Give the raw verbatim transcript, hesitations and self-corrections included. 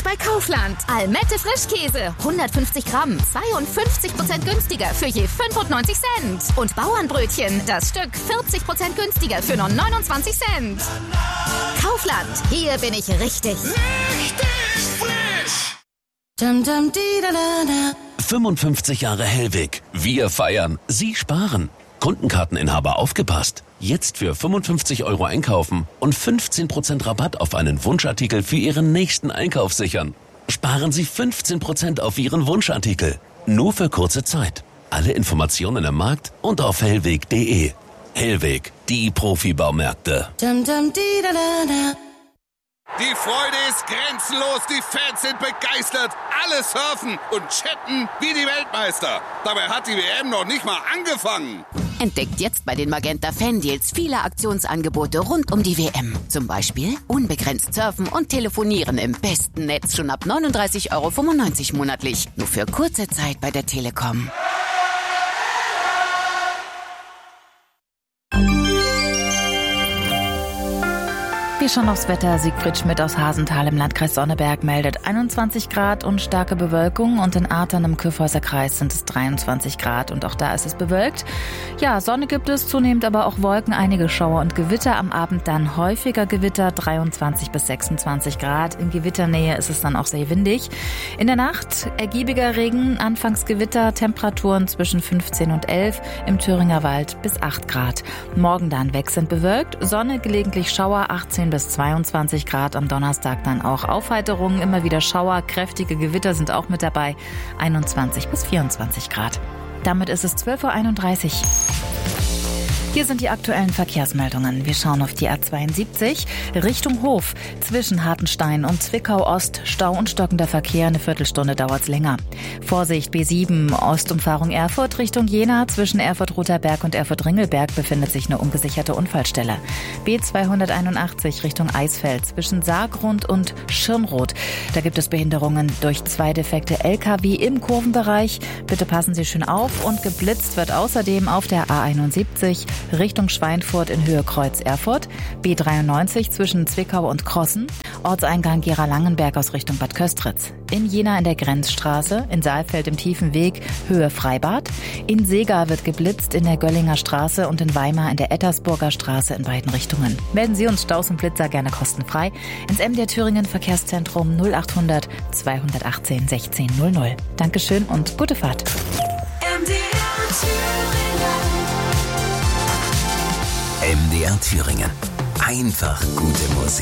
Jetzt bei Kaufland. Almette Frischkäse. hundertfünfzig Gramm. zweiundfünfzig Prozent günstiger für je fünfundneunzig Cent. Und Bauernbrötchen. Das Stück vierzig Prozent günstiger für nur neunundzwanzig Cent. Kaufland. Hier bin ich richtig. Richtig frisch. fünfundfünfzig Jahre Hellwig. Wir feiern. Sie sparen. Kundenkarteninhaber aufgepasst. Jetzt für fünfundfünfzig Euro einkaufen und fünfzehn Prozent Rabatt auf einen Wunschartikel für Ihren nächsten Einkauf sichern. Sparen Sie fünfzehn Prozent auf Ihren Wunschartikel. Nur für kurze Zeit. Alle Informationen im Markt und auf hellweg punkt de. Hellwig, die Profibaumärkte. Die Freude ist grenzenlos, die Fans sind begeistert, alle surfen und chatten wie die Weltmeister. Dabei hat die W M noch nicht mal angefangen. Entdeckt jetzt bei den Magenta Fan-Deals viele Aktionsangebote rund um die W M. Zum Beispiel unbegrenzt surfen und telefonieren im besten Netz schon ab neununddreißig Euro fünfundneunzig monatlich. Nur für kurze Zeit bei der Telekom. Wir schauen aufs Wetter. Siegfried Schmidt aus Hasenthal im Landkreis Sonneberg meldet einundzwanzig Grad und starke Bewölkung. Und in Artern im Kyffhäuser sind es dreiundzwanzig Grad und auch da ist es bewölkt. Ja, Sonne gibt es, zunehmend aber auch Wolken, einige Schauer und Gewitter. Am Abend dann häufiger Gewitter, dreiundzwanzig bis sechsundzwanzig Grad. In Gewitternähe ist es dann auch sehr windig. In der Nacht ergiebiger Regen, anfangs Gewitter, Temperaturen zwischen fünfzehn und elf, im Thüringer Wald bis acht Grad. Morgen dann wechselnd bewölkt, Sonne, gelegentlich Schauer, achtzehn bis zweiundzwanzig Grad. Am Donnerstag dann auch Aufheiterungen, immer wieder Schauer, kräftige Gewitter sind auch mit dabei, einundzwanzig bis vierundzwanzig Grad. Damit ist es zwölf Uhr einunddreißig. Hier sind die aktuellen Verkehrsmeldungen. Wir schauen auf die A zweiundsiebzig Richtung Hof. Zwischen Hartenstein und Zwickau Ost Stau und stockender Verkehr. Eine Viertelstunde dauert's länger. Vorsicht, B sieben Ostumfahrung Erfurt Richtung Jena. Zwischen Erfurt-Rotherberg und Erfurt-Ringelberg befindet sich eine ungesicherte Unfallstelle. B zweihunderteinundachtzig Richtung Eisfeld. Zwischen Saargrund und Schirnroth. Da gibt es Behinderungen durch zwei defekte L K W im Kurvenbereich. Bitte passen Sie schön auf. Und geblitzt wird außerdem auf der A einundsiebzig Richtung Schweinfurt in Höhe Kreuz Erfurt, B dreiundneunzig zwischen Zwickau und Krossen, Ortseingang Gera-Langenberg aus Richtung Bad Köstritz. In Jena in der Grenzstraße, in Saalfeld im Tiefen Weg, Höhe Freibad. In Seegar wird geblitzt in der Göllinger Straße und in Weimar in der Ettersburger Straße in beiden Richtungen. Melden Sie uns Staus und Blitzer gerne kostenfrei ins M D R Thüringen Verkehrszentrum null achthundert zweihundertachtzehn sechzehn null null. Dankeschön und gute Fahrt. M D R Thüringen. M D R Thüringen. Einfach gute Musik.